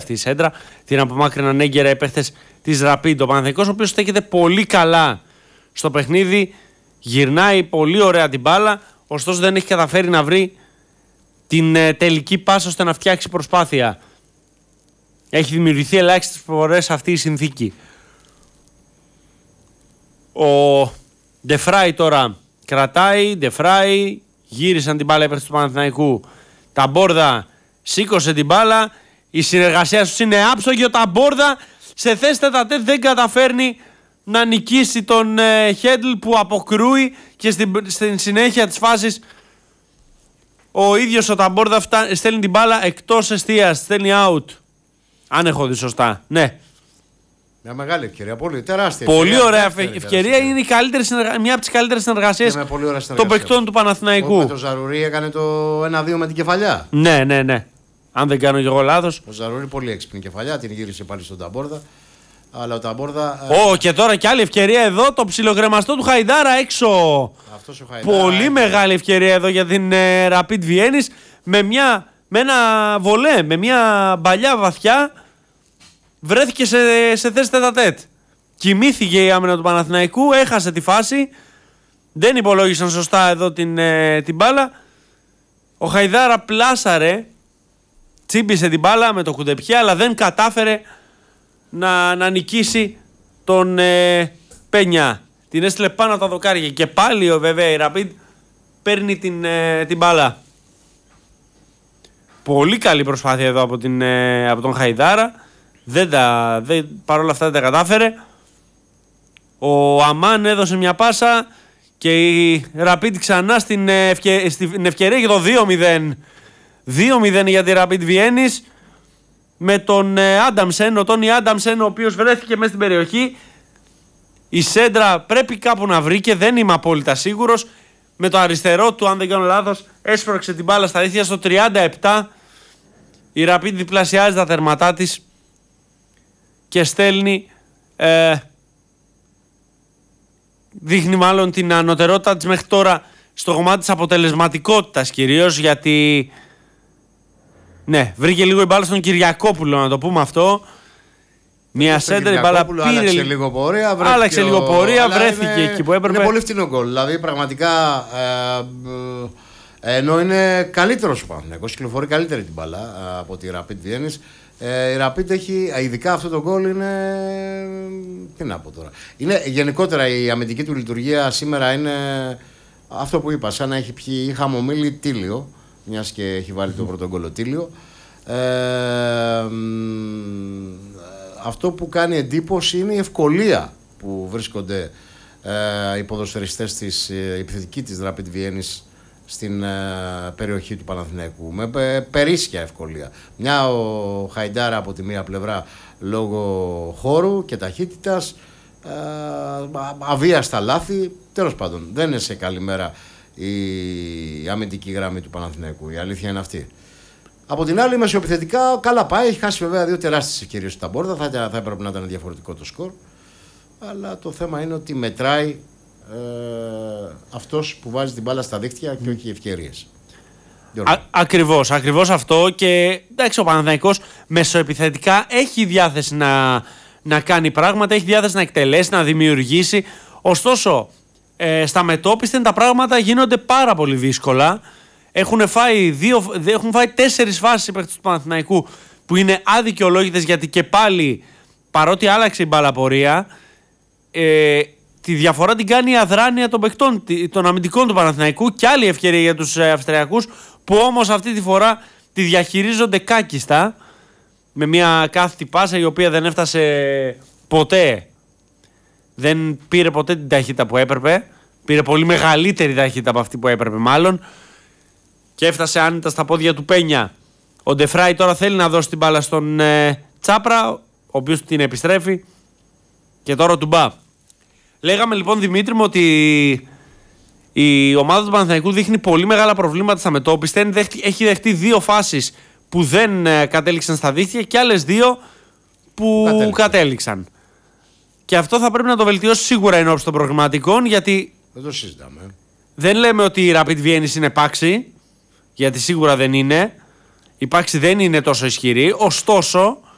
αυτή η σέντρα. Την απομάκρυναν έγκαιρα οι παίχτες της Rapid. Ο Παναθηναϊκός, ο οποίος στέκεται πολύ καλά στο παιχνίδι, γυρνάει πολύ ωραία την μπάλα, ωστόσο δεν έχει καταφέρει να βρει την τελική πάσα ώστε να φτιάξει προσπάθεια. Έχει δημιουργηθεί ελάχιστες φορές αυτή η συνθήκη. Ο Ντεφράι τώρα κρατάει, Ντεφράι, γύρισαν την μπάλα υπέρ του Παναθηναϊκού. Ταμπόρδα σήκωσε την μπάλα, η συνεργασία τους είναι άψογη. Ο Ταμπόρδα σε θέση τετατέτ δεν καταφέρνει να νικήσει τον Χέντλ που αποκρούει και στην συνέχεια της φάσης ο ίδιος ο Ταμπόρδα στέλνει την μπάλα εκτός εστίας, στέλνει out. Αν έχω δει σωστά, ναι. Μια μεγάλη ευκαιρία, πολύ τεράστια. Πολύ ωραία ευκαιρία, είναι μια από τις καλύτερες συνεργασίες των παικτών του Παναθηναϊκού. Με τον Ζαρουρί έκανε το 1-2 με την κεφαλιά. Ναι. Αν δεν κάνω και εγώ λάθος. Ο Ζαρουρί πολύ έξυπνη κεφαλιά, την γύρισε πάλι στον Ταμπόρδα. Αλλά ο Ταμπόρδα. Και τώρα και άλλη ευκαιρία εδώ, το ψιλογρεμαστό του Χαϊντάρα έξω. Αυτός ο Χαϊντάρα. Πολύ μεγάλη ευκαιρία εδώ για την Rapid Βιέννης. Με ένα βολέ, με μια μπαλιά βαθιά. Βρέθηκε σε θέση τετατέτ. Κοιμήθηκε η άμυνα του Παναθηναϊκού, έχασε τη φάση. Δεν υπολόγισαν σωστά εδώ την μπάλα. Ο Χαϊδάρα πλάσαρε, τσίμπησε την μπάλα με το κουντεπιέ, αλλά δεν κατάφερε να νικήσει τον Πένια. Την έστειλε πάνω από τα δοκάρια και πάλι βέβαια η Rapid παίρνει την μπάλα. Πολύ καλή προσπάθεια εδώ από τον Χαϊδάρα. Παρόλα αυτά δεν τα κατάφερε. Ο Αμάν έδωσε μια πάσα και η Rapid ξανά στην ευκαιρία για το 2-0. 2-0 για τη Rapid Βιέννης με τον Άνταμσεν, ο Τόνι Άνταμσεν, ο οποίος βρέθηκε μέσα στην περιοχή. Η σέντρα πρέπει κάπου να βρει και δεν είμαι απόλυτα σίγουρος. Με το αριστερό του, αν δεν κάνω λάθος, έσπρωξε την μπάλα στα δίχτυα στο 37. Η Rapid διπλασιάζει τα τερματά της και στέλνει, δείχνει μάλλον την ανωτερότητα της μέχρι τώρα στο κομμάτι της αποτελεσματικότητας κυρίως, γιατί ναι, βρήκε λίγο η μπάλα στον Κυριακόπουλο, να το πούμε αυτό. Μια σέντρα, η μπάλα πήρε άλλαξε λίγο πορεία, βρέθηκε εκεί που έπρεπε. Είναι πολύ φτηνό γκολ, δηλαδή πραγματικά ενώ είναι καλύτερος ο Παναθηναϊκός, κυκλοφορεί καλύτερη την μπάλα από τη Rapid Βιέννης. Η Rapid έχει, ειδικά αυτό το γκολ είναι, τι να πω τώρα, είναι γενικότερα η αμυντική του λειτουργία σήμερα είναι αυτό που είπα, σαν να έχει πιει χαμομήλι Τίλιο, μιας και έχει βάλει το πρώτο γκολ ο Τίλιο. Αυτό που κάνει εντύπωση είναι η ευκολία που βρίσκονται οι ποδοσφαιριστές της επιθετική της Rapid Βιέννης στην περιοχή του Παναθηναϊκού με περίσσια ευκολία. Μια ο Χαϊντάρα από τη μία πλευρά λόγω χώρου και ταχύτητας, αβίαστα λάθη, τέλος πάντων δεν είναι σε καλή μέρα η αμυντική γραμμή του Παναθηναϊκού, η αλήθεια είναι αυτή. Από την άλλη μεσοεπιθετικά καλά πάει, έχει χάσει βέβαια δύο τεράστιες ευκαιρίες του Ταμπόρδα, θα έπρεπε να ήταν διαφορετικό το σκορ, αλλά το θέμα είναι ότι μετράει αυτός που βάζει την μπάλα στα δίχτυα και όχι οι ευκαιρίες. Ακριβώς αυτό, και εντάξει, ο Παναθηναϊκός μεσοεπιθετικά έχει διάθεση να κάνει πράγματα, έχει διάθεση να εκτελέσει, να δημιουργήσει, ωστόσο στα μετώπισθεν τα πράγματα γίνονται πάρα πολύ δύσκολα. Έχουν φάει 4 φάσεις οι παίκτες του Παναθηναϊκού που είναι αδικαιολόγητες, γιατί και πάλι παρότι άλλαξε η μπαλαπορία, τη διαφορά την κάνει η αδράνεια των παικτών, των αμυντικών του Παναθηναϊκού, και άλλη ευκαιρία για τους Αυστριακούς που όμως αυτή τη φορά τη διαχειρίζονται κάκιστα με μια κάθετη πάσα η οποία δεν έφτασε ποτέ, δεν πήρε ποτέ την ταχύτητα που έπρεπε, πήρε πολύ μεγαλύτερη ταχύτητα από αυτή που έπρεπε μάλλον και έφτασε άνετα στα πόδια του Πένια. Ο Ντεφράι τώρα θέλει να δώσει την μπάλα στον Τσάπρα, ο οποίος την επιστρέφει, και τώρα του Μπα. Λέγαμε λοιπόν, Δημήτρη μου, ότι η ομάδα του Παναθηναϊκού δείχνει πολύ μεγάλα προβλήματα στα μετώπισθεν. Έχει δεχτεί 2 φάσεις που δεν κατέληξαν στα δίχτυα και άλλες 2 που κατέληξαν. Και αυτό θα πρέπει να το βελτιώσει σίγουρα εν ώψη των προγραμματικών, γιατί δεν το συζητάμε. Δεν λέμε ότι η Rapid Βιέννης είναι πάξη, γιατί σίγουρα δεν είναι. Η πάξη δεν είναι τόσο ισχυρή. Ωστόσο,